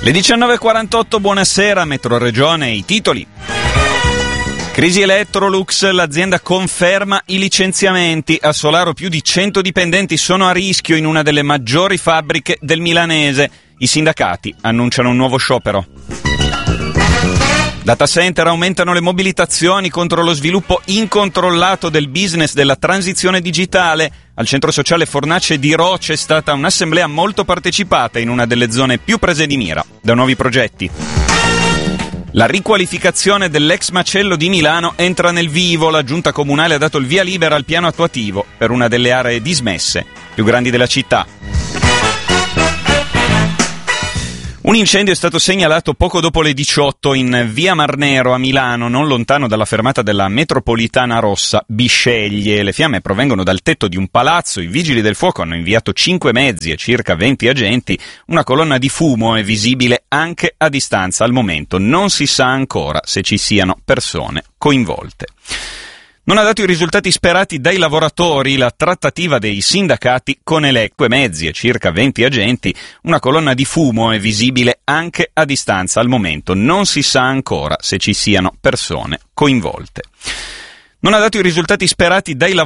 Le 19.48, buonasera, Metro Regione, i titoli. Crisi Electrolux, l'azienda conferma i licenziamenti. A Solaro più di 100 dipendenti sono a rischio in una delle maggiori fabbriche del milanese. I sindacati annunciano un nuovo sciopero. Data center, aumentano le mobilitazioni contro lo sviluppo incontrollato del business della transizione digitale. Al centro sociale Fornace di Rho c'è stata un'assemblea molto partecipata in una delle zone più prese di mira da nuovi progetti. La riqualificazione dell'ex macello di Milano entra nel vivo. La giunta comunale ha dato il via libera al piano attuativo per una delle aree dismesse più grandi della città. Un incendio è stato segnalato poco dopo le 18 in via Marnero a Milano, non lontano dalla fermata della metropolitana rossa Bisceglie. Le fiamme provengono dal tetto di un palazzo. I vigili del fuoco hanno inviato 5 mezzi e circa 20 agenti. Una colonna di fumo è visibile anche a distanza. Al momento non si sa ancora se ci siano persone coinvolte. Non ha dato i risultati sperati dai lavoratori la trattativa dei sindacati con Elecque mezzi e circa 20 agenti. Una colonna di fumo è visibile anche a distanza. Al momento non si sa ancora se ci siano persone coinvolte. Non ha dato i risultati sperati dai lavoratori